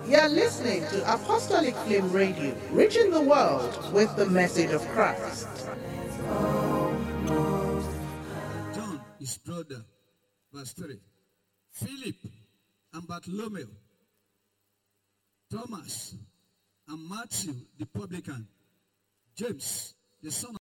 You're listening to Apostolic Flame Radio, reaching the world with the message of Christ. John, his brother, verse 3. Philip and Bartholomew, Thomas and Matthew the publican, James the son